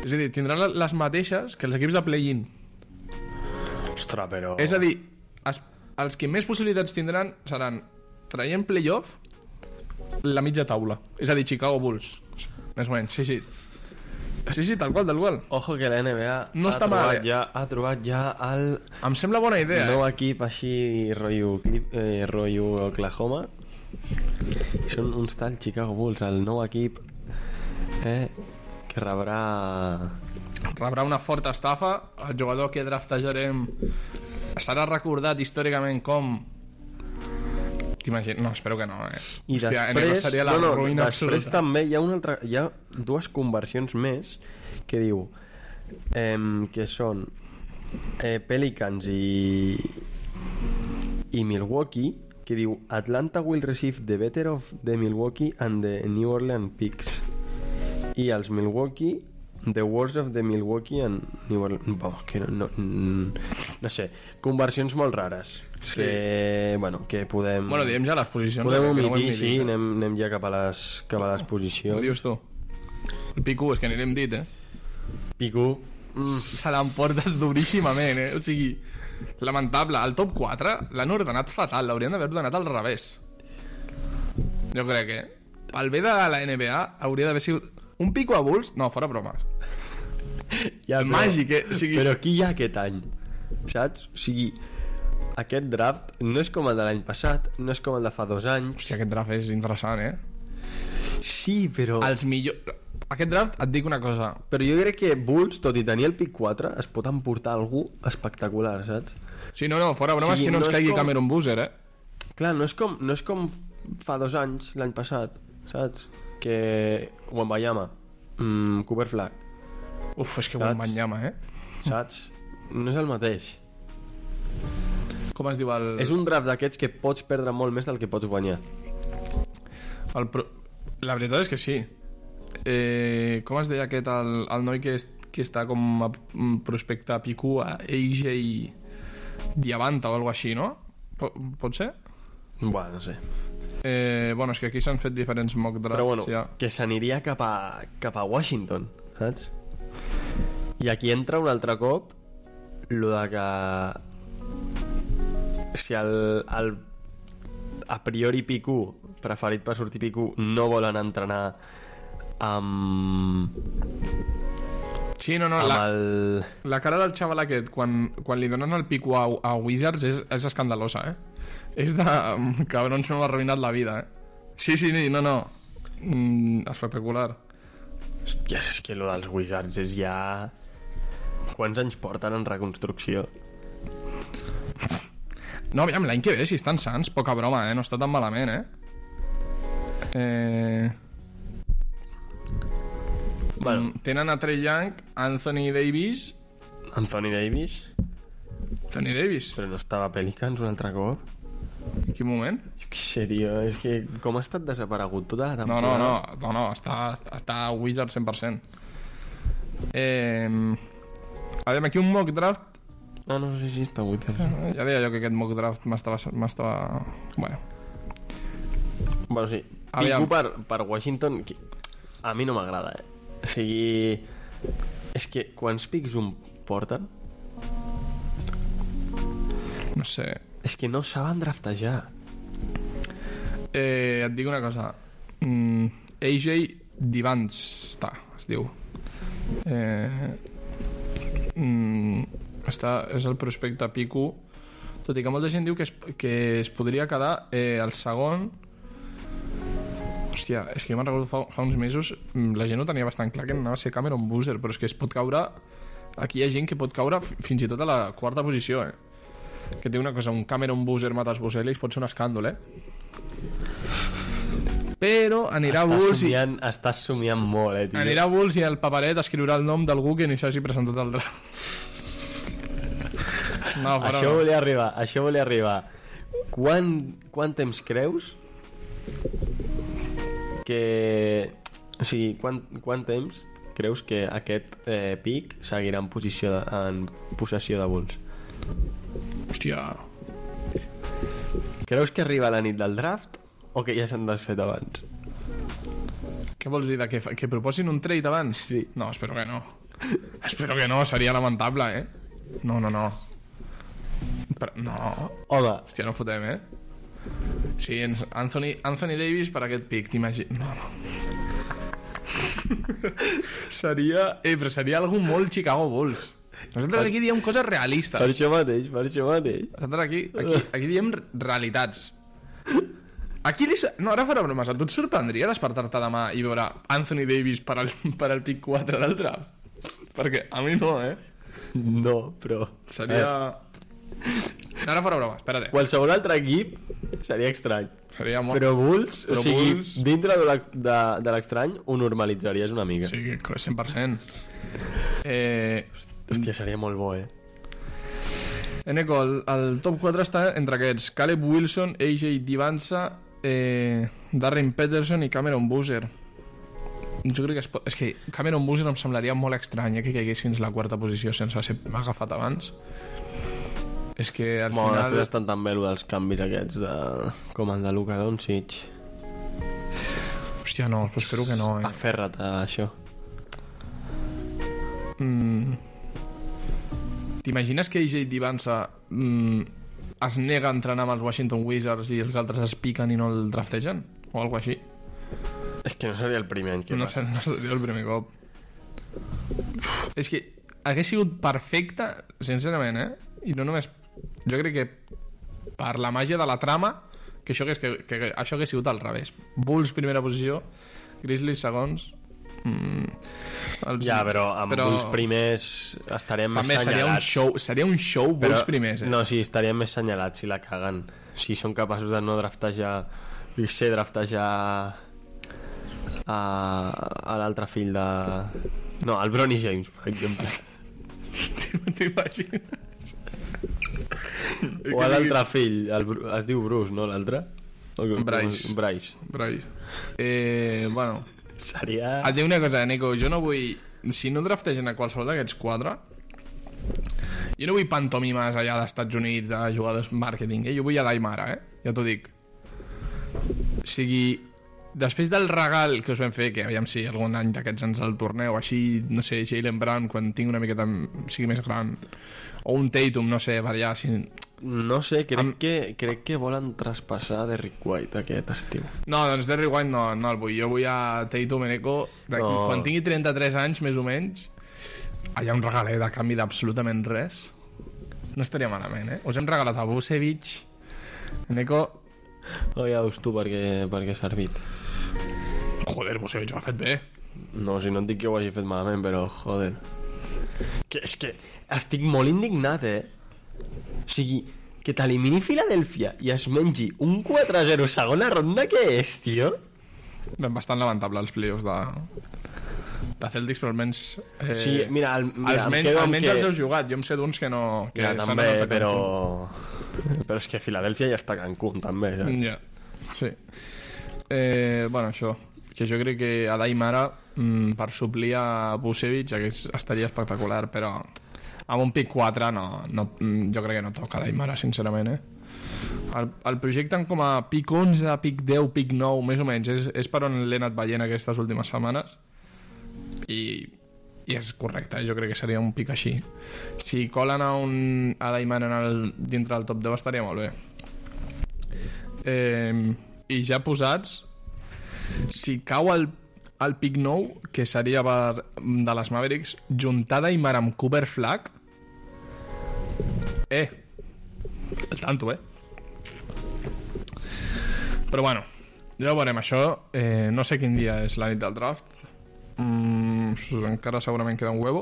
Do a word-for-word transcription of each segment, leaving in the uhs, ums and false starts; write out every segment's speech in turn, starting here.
És a dir, tindran les mateixes que els equips de play-in. Ostres, però... És a dir, es, els que més possibilitats tindran seran, traient playoff, la mitja taula. És a dir, Chicago Bulls. Més o menys, sí, sí. Sí, sí, tal qual, tal qual. Ojo que la N B A no ha, està trobat mal, eh? ja, ha trobat ja el... Em sembla bona idea, nou eh? equip així, rotllo, eh, rotllo Oklahoma. Són uns tal Chicago Bulls, el nou equip eh, que rebrà... Rebrà una forta estafa. El jugador que draftejarem serà recordat històricament com... T'imagines? No, espero que no, eh? I Hòstia, després, seria la no, no, ruïna després absoluta. també hi ha una altra, hi ha dues conversions més que diu eh, que són eh, Pelicans i i Milwaukee, que diu Atlanta will receive the better of the Milwaukee and the New Orleans picks, i els Milwaukee the worst of the Milwaukee and New Orleans. Vamos, que no, no, no sé, conversions molt rares, sí. Que, bueno, que podem... Bueno, diem ja les posicions. Podem omitir, no sí, anem, anem ja cap a les, cap a les posicions. Ho dius tu? El Pico, és que anirem dit, eh? Pico. Mm. Se l'emporta duríssimament, eh? O sigui, lamentable. El top quatre l'han ordenat fatal, l'haurien d'haver ordenat al revés. Jo crec que pel bé de la N B A hauria d'haver sigut un Pico a Bulls, no, fora bromes. Ja, però, màgic, eh? O sigui... Però qui hi ha aquest any? Saps? O sigui, aquest draft no és com el de l'any passat, no és com el de fa dos anys. Hòstia, aquest draft és interessant, eh? Sí, però... Els millors... Aquest draft, et dic una cosa. Però jo crec que Bulls, tot i tenir el pick quatre, es pot emportar algú espectacular, saps? Sí, no, no, fora bromes, o sigui, que no, no ens caigui com... Cameron Boozer, eh? Clar, no és com, no és com fa dos anys, l'any passat, saps? Que Wembanyama, mm, Cooper Flag. Uf, és que Wembanyama, eh? Saps? No és el mateix. Com es diu el... És un draft d'aquests que pots perdre molt més del que pots guanyar. El pro... La veritat és que sí. Eh, com es deia aquest, el, el noi que, és, que està com a prospecte a Picu, a A J Diavanta o alguna així, no? Pot, pot ser? Bueno, no sé. Eh, bueno, és que aquí s'han fet diferents mock drafts. Però bueno, ja. Que s'aniria cap a, cap a Washington, saps? I aquí entra un altre cop lo de que si el, el a priori Picu, preferit per sortir Picu, no volen entrenar amb... Sí, no, no, amb la, el... la cara del xaval aquest quan, quan li donen el Picu a, a Wizards és, és escandalosa, eh? És de... Cabrons, m'ha arruïnat la vida, eh? Sí, sí, no, no. Mm, espectacular. Hòstia, és que lo dels Wizards és ja... Quants anys porten en reconstrucció? No, aviam, l'any que ve, si estan sants, poca broma, eh? No està tan malament, eh? Eh... Bueno. Tenen a Trae Young, Anthony Davis... Anthony Davis? Anthony Davis? Però no estava a Pelicans un altre cop? En quin moment? Jo què sé, tio, és que com ha estat desaparegut tota la No, temporada? no, no, no, no està, està a Wizards cent per cent. Eh... A veure, aquí un mock draft... Ah, no, sí, sí, està a Wizards. Ja deia jo que aquest mock draft m'estava... m'estava... Bueno. Bueno, sí. Pico per, per Washington, que a mi no m'agrada, eh? O sigui... És que quants pics un porten? No sé. És que no saben draftejar. Eh, et dic una cosa. Mm, A J Divansta, es diu. Eh, mm, està, és el prospecte Pico, tot i que molta gent diu que es, que es podria quedar eh, el segon. Hòstia, és que jo me'n recordo fa, fa uns mesos la gent ho tenia bastant clar que anava a ser Cameron Boozer, però és que es pot caure, aquí hi ha gent que pot caure fins i tot a la quarta posició, eh? Que té una cosa, un Cameron Boozer mates Bosellis pot ser un escàndol, eh? Però anirà a Bulls i... Estàs somiant molt, eh, tio. Anirà a Bulls i el paperet escriurà el nom d'algú que ni s'hagi presentat al draft. No, però això no. volia arribar, això volia arribar. Quan, quant temps creus que... O sigui, quant, quant temps creus que aquest eh, pic seguirà en, posició de, en possessió de Bulls? Hòstia. Creus que arriba la nit del draft o que ja s'han desfet abans? Què vols dir? De que, que proposin un trade abans? Sí. No, espero que no. Espero que no, seria lamentable, eh? No, no, no. Però, no. Home, Hòstia, no fotem, eh? Sí, Anthony, Anthony Davis per aquest pic, t'imagines? No, no. Seria... Eh, però seria algú molt Chicago Bulls. Nosaltres aquí diem coses realistes. per això mateix, per això mateix. Nosaltres aquí, aquí, aquí diem realitats. Aquí li... No, ara farà bromes. A tu et sorprendria despertar-te demà i veure Anthony Davis per al, per al pic quatre del draft? Perquè a mi no, eh? No, però... Seria... Ara farà bromes, espera't. Qualsevol altre equip seria estrany. Seria molt... Però Bulls, Però o sigui, Bulls... dintre de l'ex- de, de l'estrany ho normalitzaries una mica. Sí, cent per cent. Eh... Hòstia, seria molt bo, eh? Eneco, el, el top quatre està entre aquests: Caleb Wilson, A J Divansa, eh, Darren Peterson i Cameron Boozer. Jo crec que es pot... És que Cameron Boozer em semblaria molt estrany, eh, que caigués fins a la quarta posició sense ser agafat abans. És que al Bueno, final... després estan tan bé lo dels canvis aquests de... com el de Luka Doncic. Hòstia, no, però espero que no, eh? Aferra't a això. Mm. T'imagines que A J Divansa mm, es nega a entrenar amb els Washington Wizards i els altres es piquen i no el draftegen? O alguna així? És que no seria el primer any que No, passa. sé, no seria el primer cop. Uf, és que hagués sigut perfecte, sincerament, eh? I no només... Jo crec que per la màgia de la trama, que això hagués, que, que això hagués sigut al revés. Bulls primera posició, Grizzlies segons... Mm, els... Ja, però amb però... Bulls primers estaríem més També seria un senyalats. show, seria un show Bulls primers, eh? No, sí, estaríem més senyalats si la caguen. Si són capaços de no draftejar... Jo sé, draftejar... A, a l'altre fill de... No, el Bronny James, per exemple. T'imagines? O a l'altre fill, el, Bru- es diu Bruce, no, l'altre? O com- Bryce. Bryce. Bryce. Eh, bueno, Seria... et dic una cosa, Nico, jo no vull... Si no draftegen a qualsevol d'aquests quatre, jo no vull pantomimes allà als Estats Units de jugadors màrqueting, eh? Jo vull a Daimara, eh? Ja t'ho dic. O sigui, després del regal que us vam fer, que aviam si algun any d'aquests ens el torneu, així, no sé, Jaylen Brown, quan tinc una miqueta sigui més gran, o un Tatum, no sé, per allà, si... No sé, crec, Am- que, crec que volen traspassar Derrick White aquest estiu. No, doncs Derrick White no, no el vull. Jo vull a Tatum Eneco d'aquí, No. quan tingui trenta-tres anys, més o menys. Allà un regalet de canvi d'absolutament res. No estaria malament, eh? Us hem regalat a Vucevic. Eneco... Oh, ja veus tu per què, per què ha servit. Joder, Vucevic ho ha fet bé. No, si no et dic que ho hagi fet malament, però joder. Que, és que estic molt indignat, eh? O sigui, que t'elimini Filadèlfia i es mengi un quatre a zero segona ronda, què és, tio? Bastant lamentable els playoffs de... de Celtics, però almenys... Eh, Sí, mira, el- mira, em almenys, quedo amb almenys que- els heu jugat. Jo em sé d'uns que no... Que Ja, s'han també, anat a però... Cancún. Però és que Filadèlfia ja està a Cancún, també, saps? Ja, sí. Eh, bueno, això. Que jo crec que a Daimara, mm, per suplir a Vucevic, hagués, estaria espectacular, però amb un pic quatre no, no, mm, jo crec que no toca Daimara, sincerament, eh? El, el projecten com a pic onze, pic deu, pic nou, més o menys. És, és per on l'he anat veient aquestes últimes setmanes. I, i és correcte, jo crec que seria un pic així. Si colen a, un, a Daimara en el, dintre del top deu estaria molt bé. Eh, I ja posats, si cau el, el pic nou, que seria per, de les Mavericks, juntar Daimar amb Cooper Flag, eh, el tanto, eh. Però bueno, ja ho veurem això. Eh, no sé quin dia és la nit del draft. Mm, encara segurament queda un huevo.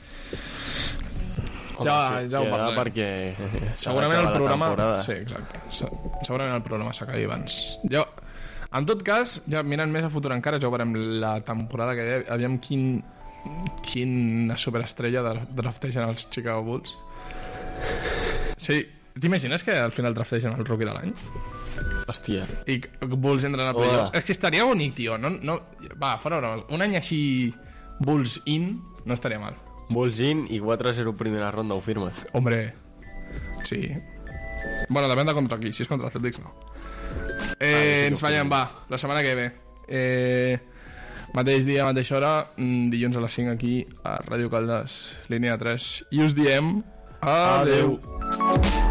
Ja, ja ho parlarem. Perquè Segurament el programa... temporada. Sí, exacte. Se- Segurament el programa s'acabi abans. Jo, en tot cas, ja mirant més a futur encara, ja ho veurem la temporada que ve. Aviam quin, quina superestrella de- draftegen els Chicago Bulls. Sí, t'imagines que al final draftegen el rookie de l'any? Hòstia. I Bulls entren a Hola. playoff. És que estaria bonic, tio. No, no... Va, fora broma. Un any així Bulls in no estaria mal. Bulls in i quatre a zero primera ronda, ho firmes? Hombre, sí. Bueno, depèn de contra qui. Si és contra els Celtics, no. Eh, Ah, sí que ens ho veiem, firmo. va, la setmana que ve. Eh, Mateix dia, mateixa hora, dilluns a les cinc aquí a Ràdio Caldes, línia tres. I us diem adeu. Adeu.